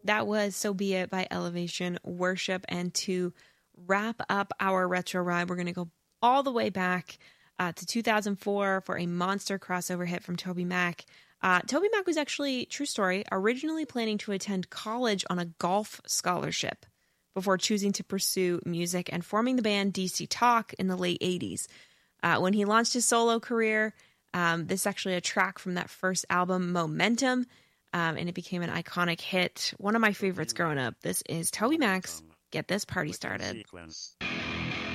That was So Be It by Elevation Worship. And to wrap up our retro ride, we're going to go all the way back to 2004 for a monster crossover hit from Toby Mac. Toby Mac was actually, true story, originally planning to attend college on a golf scholarship before choosing to pursue music and forming the band DC Talk in the late 80s. When he launched his solo career, this is actually a track from that first album, Momentum, and it became an iconic hit. One of my favorites growing up. This is Toby Mac's Get This Party Started. Sequence.